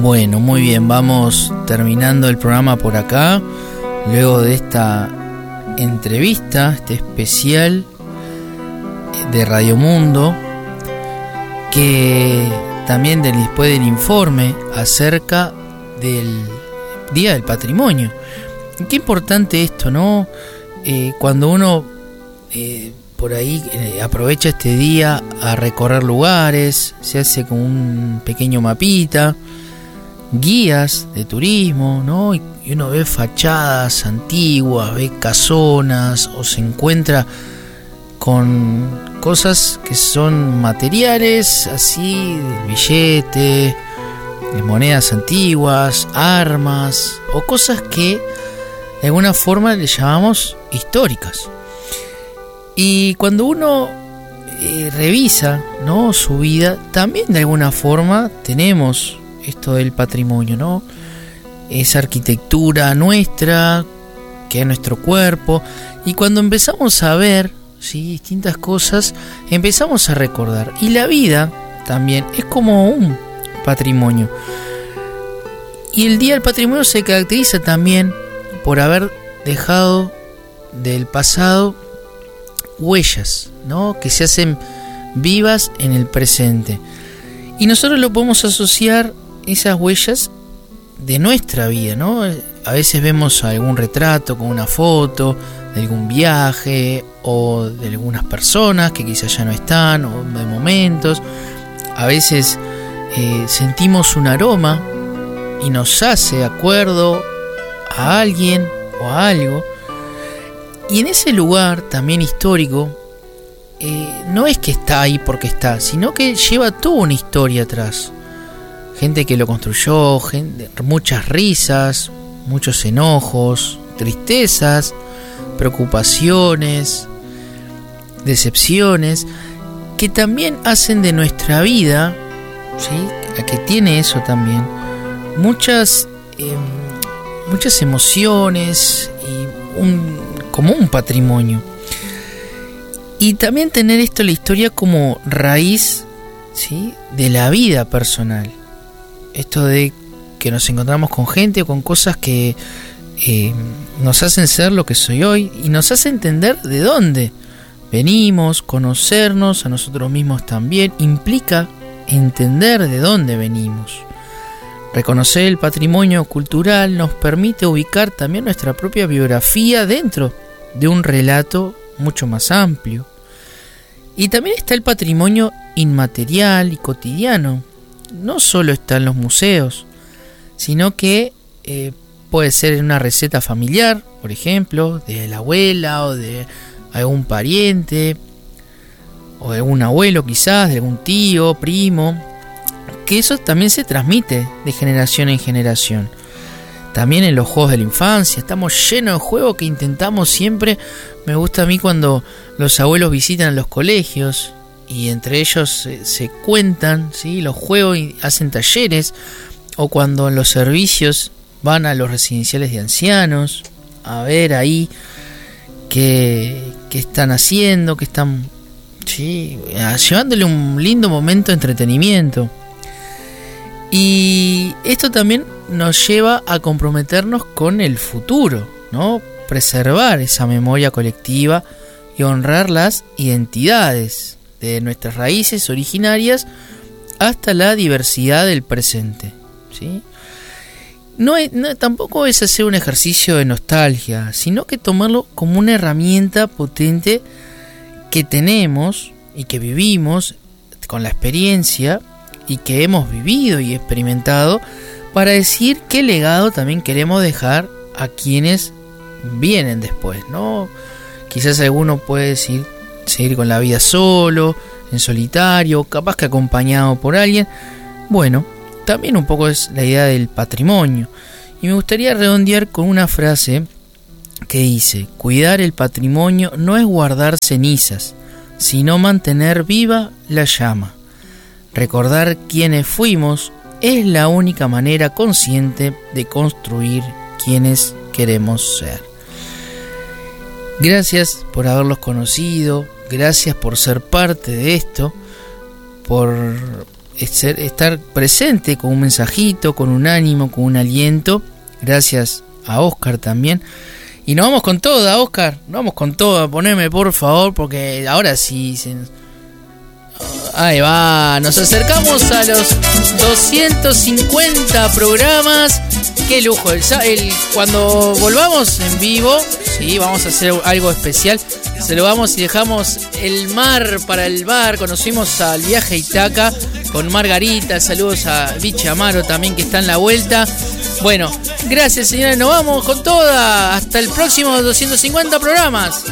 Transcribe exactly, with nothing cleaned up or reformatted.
Bueno, muy bien, vamos terminando el programa por acá, luego de esta entrevista, este especial de Radio Mundo, que también del, después del informe acerca del Día del Patrimonio. Qué importante esto, ¿no? Eh, cuando uno eh, por ahí eh, aprovecha este día a recorrer lugares, se hace como un pequeño mapita, guías de turismo, ¿no? Y uno ve fachadas antiguas, ve casonas, o se encuentra con cosas que son materiales, así, billetes, monedas antiguas, armas, o cosas que de alguna forma le llamamos históricas. Y cuando uno eh, revisa, ¿no?, su vida, también de alguna forma tenemos esto del patrimonio, ¿no? Esa arquitectura nuestra, que es nuestro cuerpo. Y cuando empezamos a ver, ¿sí?, distintas cosas, empezamos a recordar. Y la vida también es como un patrimonio. Y el Día del Patrimonio se caracteriza también por haber dejado del pasado huellas, ¿no?, que se hacen vivas en el presente. Y nosotros lo podemos asociar, esas huellas, de nuestra vida, ¿no? A veces vemos algún retrato con una foto de algún viaje o de algunas personas que quizás ya no están, o de momentos. A veces eh, sentimos un aroma y nos hace acuerdo a alguien o a algo. Y en ese lugar también histórico, eh, no es que está ahí porque está, sino que lleva toda una historia atrás. Gente que lo construyó, gente, muchas risas, muchos enojos, tristezas, preocupaciones, decepciones, que también hacen de nuestra vida, ¿sí?, que tiene eso también, muchas, eh, muchas emociones y un, como un patrimonio. Y también tener esto, la historia, como raíz, ¿sí?, de la vida personal. Esto de que nos encontramos con gente o con cosas que eh, nos hacen ser lo que soy hoy y nos hace entender de dónde venimos, conocernos a nosotros mismos también, implica entender de dónde venimos. Reconocer el patrimonio cultural nos permite ubicar también nuestra propia biografía dentro de un relato mucho más amplio. Y también está el patrimonio inmaterial y cotidiano. No solo está en los museos, sino que eh, puede ser en una receta familiar, por ejemplo, de la abuela o de algún pariente, o de algún abuelo quizás, de algún tío, primo, que eso también se transmite de generación en generación. También en los juegos de la infancia, estamos llenos de juegos que intentamos siempre. Me gusta a mí cuando los abuelos visitan los colegios y entre ellos se, se cuentan, ¿sí?, los juegos y hacen talleres, o cuando en los servicios van a los residenciales de ancianos a ver ahí qué, qué están haciendo, qué están, ¿sí?, llevándole un lindo momento de entretenimiento. Y esto también nos lleva a comprometernos con el futuro, ¿no? Preservar esa memoria colectiva y honrar las identidades de nuestras raíces originarias hasta la diversidad del presente, ¿sí? No, es, no tampoco es hacer un ejercicio de nostalgia, sino que tomarlo como una herramienta potente que tenemos y que vivimos con la experiencia y que hemos vivido y experimentado, para decir qué legado también queremos dejar a quienes vienen después, ¿no? Quizás alguno puede decir seguir con la vida solo, en solitario, capaz que acompañado por alguien. Bueno, también un poco es la idea del patrimonio. Y me gustaría redondear con una frase que dice: cuidar el patrimonio no es guardar cenizas, sino mantener viva la llama. Recordar quiénes fuimos es la única manera consciente de construir quienes queremos ser. Gracias por haberlos conocido, gracias por ser parte de esto, por ser, estar presente con un mensajito, con un ánimo, con un aliento. Gracias a Oscar también. Y nos vamos con toda, Oscar. Nos vamos con toda. Poneme por favor, porque ahora sí se... Ahí va. Nos acercamos a los doscientos cincuenta programas. Qué lujo. El, el, cuando volvamos en vivo, sí, vamos a hacer algo especial. Se lo vamos y dejamos el mar para el bar. Conocimos al viaje a Itaca con Margarita. Saludos a Vichy Amaro también, que está en la vuelta. Bueno, gracias señores, nos vamos con toda. Hasta el próximo doscientos cincuenta programas.